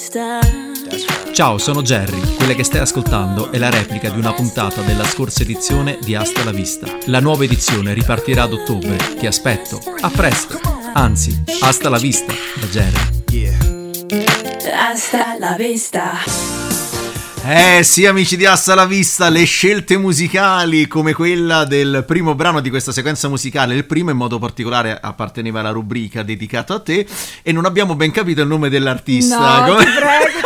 vista. Ciao, sono Jerry. Quella che stai ascoltando è la replica di una puntata della scorsa edizione di Hasta la Vista. La nuova edizione ripartirà ad ottobre. Ti aspetto. A presto. Anzi, hasta la vista da Jerry. Hasta la vista. Sì, amici di Hasta la Vista, le scelte musicali come quella del primo brano di questa sequenza musicale, il primo in modo particolare apparteneva alla rubrica dedicato a te e non abbiamo ben capito il nome dell'artista. No, ti prego.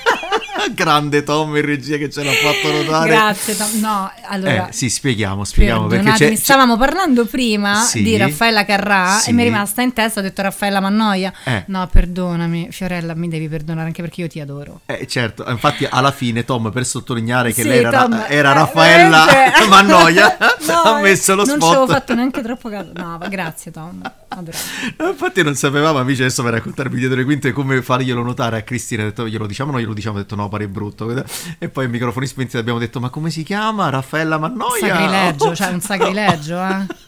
Grande Tom in regia che ce l'ha fatto notare. Grazie Tom. No, allora sì, spieghiamo perché stavamo parlando prima sì, di Raffaella Carrà sì, e mi è rimasta in testa, ho detto Raffaella Mannoia. No, perdonami Fiorella, mi devi perdonare anche perché io ti adoro. Certo, infatti alla fine Tom, per sottolineare che sì, lei era Raffaella Mannoia, no, ha messo lo spot. Non ci avevo fatto neanche troppo caso. No, grazie Tom. Infatti non sapevamo, amici, adesso per raccontarvi dietro le quinte come farglielo notare a Cristina. Ha detto glielo diciamo, no, glielo diciamo, ha detto no, pare brutto. E poi i microfoni spenti abbiamo detto ma come si chiama? Raffaella Mannoia? Sacrilegio, cioè un sacrilegio,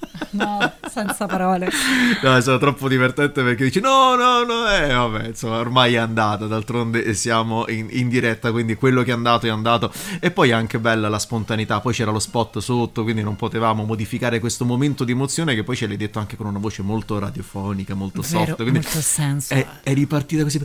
no, senza parole. No, è stato troppo divertente perché dici no, vabbè, insomma, ormai è andata, d'altronde siamo in diretta, quindi quello che è andato. E poi è anche bella la spontaneità, poi c'era lo spot sotto, quindi non potevamo modificare questo momento di emozione che poi ce l'hai detto anche con una voce molto radiofonica, molto soft, quindi molto senso. È ripartita così.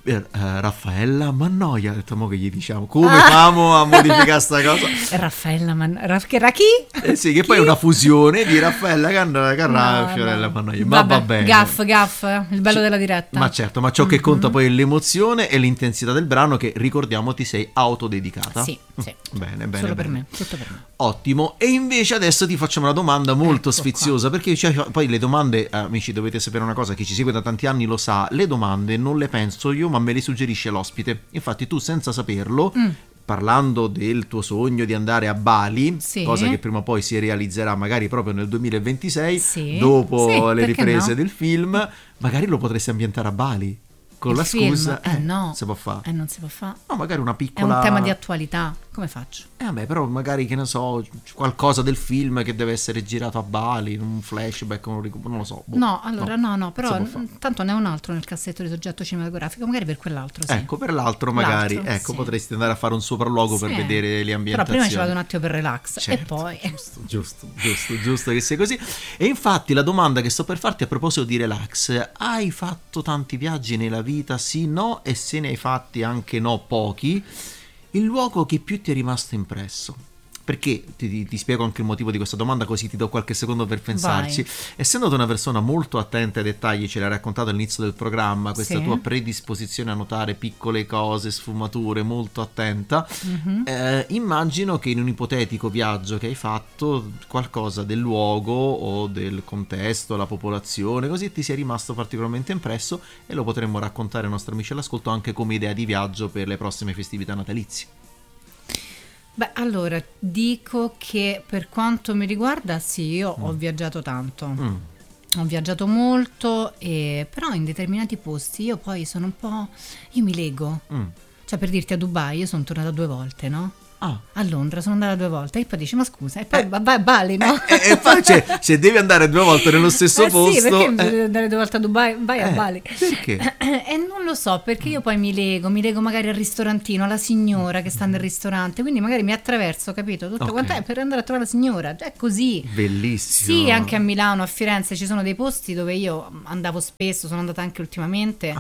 Raffaella Mannoia, ho detto mo che gli diciamo come famo a modificare sta cosa. Raffaella Mannoia chi? Sì, che chi? poi è una fusione di Raffaella Carrà e Fiorella Mannoia. Ma va bene, gaff, il bello della diretta. Ma certo, ma ciò che conta poi è l'emozione e l'intensità del brano che, ricordiamo, ti sei autodedicata. Sì. Bene. Solo per me, tutto per me. Ottimo. E invece adesso ti facciamo una domanda molto sfiziosa, perché poi le domande, amici, dovete sapere una cosa, chi ci segue da tanti anni lo sa, le domande non le penso io ma me le suggerisce l'ospite. Infatti tu, senza saperlo, parlando del tuo sogno di andare a Bali, cosa che prima o poi si realizzerà magari proprio nel 2026, dopo le riprese del film, magari lo potresti ambientare a Bali. Con la scusa, no, si può fare. non si può fare. No, magari una piccola. È un tema di attualità. Come faccio? Vabbè, però magari, che ne so, qualcosa del film che deve essere girato a Bali, un flashback, non lo so. No, allora no, però tanto ne è un altro nel cassetto di soggetto cinematografico, magari per quell'altro, sì. Ecco, per l'altro magari, potresti andare a fare un sopralluogo per vedere le ambientazioni. Però prima ci vado un attimo per relax, certo, e poi... Giusto che sia così. E infatti la domanda che sto per farti a proposito di relax, hai fatto tanti viaggi nella vita, sì, no, e se ne hai fatti anche no, pochi, il luogo che più ti è rimasto impresso? Perché ti spiego anche il motivo di questa domanda, così ti do qualche secondo per pensarci. Vai. Essendo tu una persona molto attenta ai dettagli, ce l'hai raccontato all'inizio del programma, questa tua predisposizione a notare piccole cose, sfumature, molto attenta, immagino che in un ipotetico viaggio che hai fatto, qualcosa del luogo o del contesto, la popolazione, così ti sia rimasto particolarmente impresso e lo potremmo raccontare ai nostri amici all'ascolto anche come idea di viaggio per le prossime festività natalizie. Beh, allora, dico che per quanto mi riguarda, sì, io ho viaggiato tanto, ho viaggiato molto, però in determinati posti io poi sono un po', io mi lego, cioè per dirti a Dubai io sono tornata 2 volte, no? A Londra sono andata 2 volte e poi dici ma scusa e poi vai a Bali, no? E poi se devi andare 2 volte nello stesso posto, sì, perché devi andare 2 volte a Dubai, vai a Bali, perché? E non lo so, perché io poi mi lego magari al ristorantino, alla signora che sta nel ristorante, quindi magari mi attraverso, capito, tutto quanto è per andare a trovare la signora, è così. Bellissimo. Sì, anche a Milano, a Firenze ci sono dei posti dove io andavo spesso, sono andata anche ultimamente,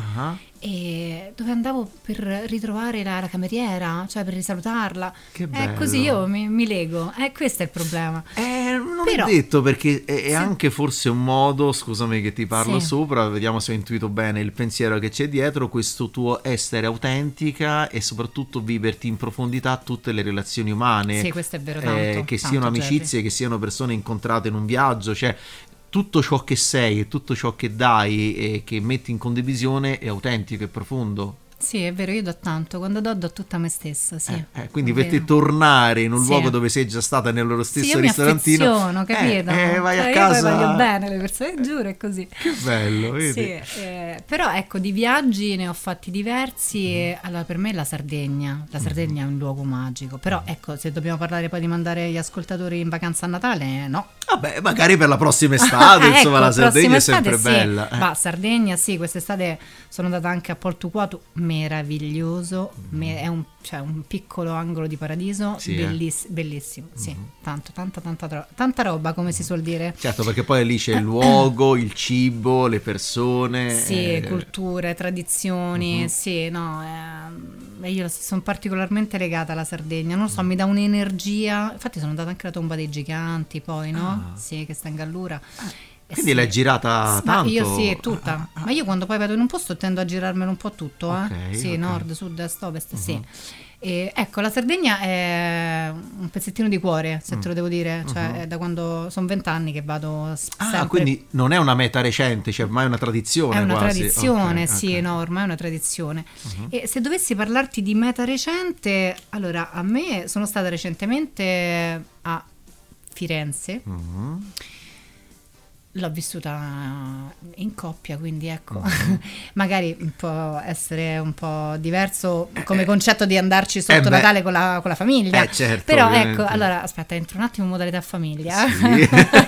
e dove andavo per ritrovare la cameriera, cioè per risalutarla. Che bello. Così io mi lego, questo è il problema. Non però, è detto, perché è anche forse un modo, scusami che ti parlo sopra, vediamo se ho intuito bene il pensiero che c'è dietro, questo tuo essere autentica e soprattutto viverti in profondità tutte le relazioni umane. Sì, questo è vero, tanto, che siano amicizie, che siano persone incontrate in un viaggio, cioè tutto ciò che sei e tutto ciò che dai e che metti in condivisione è autentico e profondo. Sì, è vero, io do tanto, quando do tutta me stessa, sì. Quindi per te tornare in un luogo dove sei già stata nel loro stesso ristorantino, io mi affeziono, capito? Vai a casa, io voglio bene le persone, giuro, è così. Che bello, vedi? Sì, però ecco, di viaggi ne ho fatti diversi e allora per me la Sardegna è un luogo magico, però ecco, se dobbiamo parlare poi di mandare gli ascoltatori in vacanza a Natale, no. Vabbè, magari per la prossima estate, insomma, ecco, la Sardegna è sempre bella. Ma Sardegna, sì, quest'estate sono andata anche a Porto Cuoto, meraviglioso, è un piccolo angolo di paradiso, Sì, bellissimo, sì, tanta roba, come si suol dire. Certo, perché poi lì c'è il luogo, il cibo, le persone. Sì, culture, tradizioni, sì, no, io sono particolarmente legata alla Sardegna, non lo so, mi dà un'energia, infatti sono andata anche alla tomba dei giganti poi, no? Sì, che sta in Gallura. Quindi Sì. l'hai girata tanto? Io sì, tutta. Ma io quando poi vado in un posto tendo a girarmelo un po' tutto, Ok, sì, ok. nord, sud, est, ovest, sì. E, ecco, la Sardegna è un pezzettino di cuore, se te lo devo dire, cioè è da quando sono 20 anni che vado sempre. Quindi non è una meta recente, cioè ormai è una tradizione. È una quasi. tradizione, Ok, sì, ok. no, ormai è una tradizione. E se dovessi parlarti di meta recente, allora a me sono stata recentemente a Firenze. L'ho vissuta in coppia, quindi ecco, magari può essere un po' diverso come concetto di andarci sotto Natale con la famiglia. Certo, però ovviamente. ecco, allora aspetta, entro un attimo in modalità famiglia. Sì.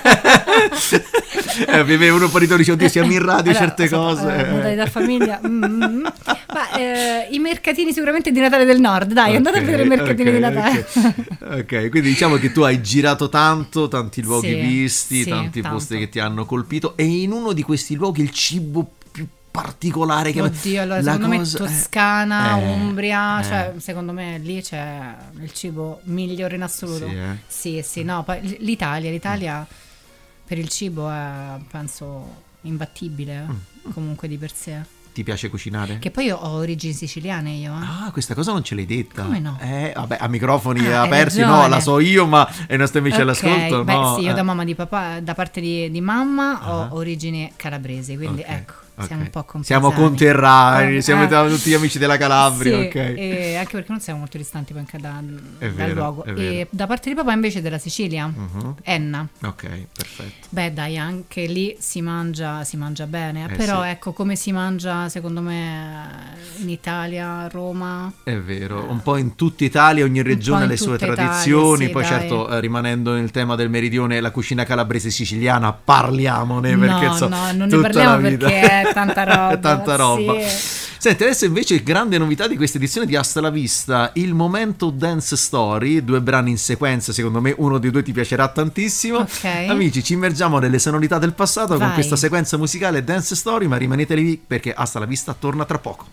Uno poi ritorno dice, oddio, siamo in radio, Allora, certe cose. modalità famiglia. Ma i mercatini sicuramente di Natale del Nord, dai, andate a vedere i mercatini di Natale. Ok, quindi diciamo che tu hai girato tanto, tanti luoghi Sì, visti, sì, tanti tanto. posti che ti hanno colpito, e in uno di questi luoghi il cibo più particolare che Oddio, allora la secondo cosa- me Toscana, Umbria, eh. cioè secondo me lì c'è il cibo migliore in assoluto. Sì, no, poi l'Italia per il cibo è, penso, imbattibile, comunque di per sé. Ti piace cucinare? Che poi io ho origini siciliane io. Ah, questa cosa non ce l'hai detta. Come no? Vabbè, a microfoni Hai aperti, no, ragione. la so io, ma i nostri amici Ok, all'ascolto, beh, no. sì, io da mamma di papà, da parte di mamma ho origini calabresi, quindi Ok, ecco, ok. siamo un po' Siamo compaesani. conterranei, siamo Eh. tutti gli amici della Calabria, Sì, ok. e anche perché non siamo molto distanti poi anche dal vero, luogo. è vero. E da parte di papà invece della Sicilia, Enna. Ok, perfetto. Beh dai, anche lì si mangia bene, Eh però sì. ecco come si mangia secondo me in Italia, a Roma. È vero, un po' in tutta Italia, ogni regione ha in le sue tutta Italia, tradizioni, sì, poi dai. certo rimanendo nel tema del meridione, la cucina calabrese e siciliana, parliamone perché No, insomma, non ne tutta parliamo la vita. perché è tanta roba. È tanta roba. Sì. Senti, adesso invece grande novità di questa edizione di Hasta la Vista, il momento Dance Story, 2 brani in sequenza, secondo me uno dei due ti piacerà tantissimo. Ok. Amici, ci immergiamo nelle sonorità del passato con Vai. questa sequenza musicale Dance Story, ma rimanete lì perché Hasta la Vista torna tra poco.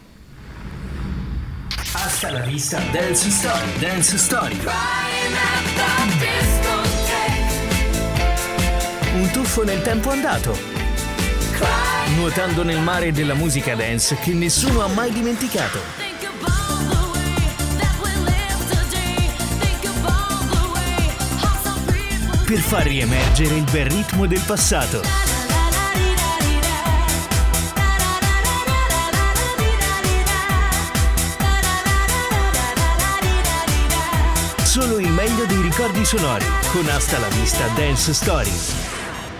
Hasta la vista, Dance Story, Dance Story. Un tuffo nel tempo andato. Nuotando nel mare della musica dance che nessuno ha mai dimenticato. Per far riemergere il bel ritmo del passato. Solo il meglio dei ricordi sonori con Hasta la Vista Dance Story.